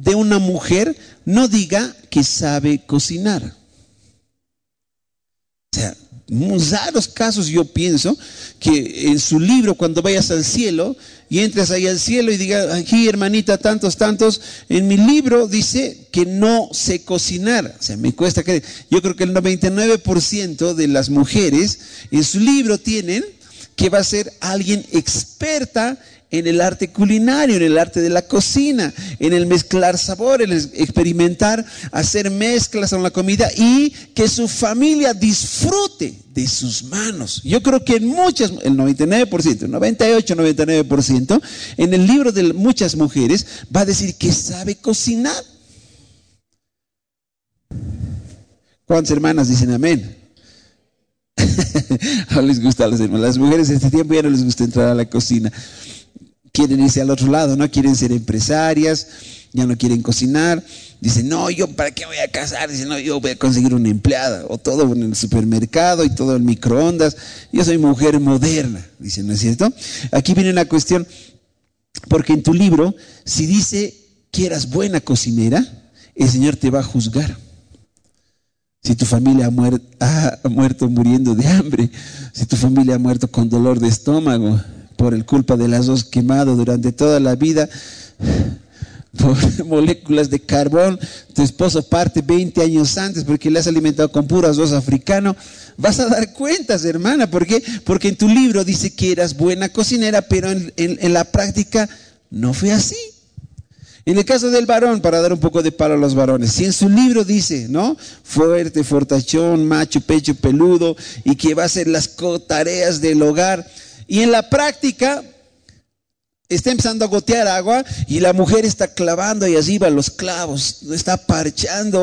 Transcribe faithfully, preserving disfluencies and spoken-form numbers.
de una mujer, no diga que sabe cocinar. O sea, muy raros casos yo pienso que en su libro, cuando vayas al cielo y entres ahí al cielo y digas, aquí hermanita, tantos, tantos, en mi libro dice que no sé cocinar. O sea, me cuesta creer. Yo creo que el noventa y nueve por ciento de las mujeres en su libro tienen que va a ser alguien experta en el arte culinario, en el arte de la cocina, en el mezclar sabores, en experimentar, hacer mezclas con la comida y que su familia disfrute de sus manos. Yo creo que en muchas, el noventa y nueve por ciento, noventa y ocho, noventa y nueve por ciento, en el libro de muchas mujeres va a decir que sabe cocinar. ¿Cuántas hermanas dicen amén? No les gusta a las hermanas. Las mujeres en este tiempo ya no les gusta entrar a la cocina. Quieren irse al otro lado, no quieren ser empresarias, ya no quieren cocinar. Dicen, no, yo para qué voy a casar. Dicen, no, yo voy a conseguir una empleada. O todo en el supermercado y todo en microondas. Yo soy mujer moderna. Dicen, ¿no es cierto? Aquí viene una cuestión, porque en tu libro, si dice que eras buena cocinera, el Señor te va a juzgar. Si tu familia ha muerto, ha muerto muriendo de hambre, si tu familia ha muerto con dolor de estómago, por el culpa del arroz quemado durante toda la vida, por moléculas de carbón, tu esposo parte veinte años antes porque le has alimentado con puro arroz africano, vas a dar cuentas, hermana. ¿Por qué? Porque en tu libro dice que eras buena cocinera, pero en, en, en la práctica no fue así. En el caso del varón, para dar un poco de palo a los varones, si en su libro dice, ¿no? Fuerte, fortachón, macho, pecho peludo, y que va a hacer las tareas del hogar, y en la práctica está empezando a gotear agua y la mujer está clavando ahí arriba los clavos, está parchando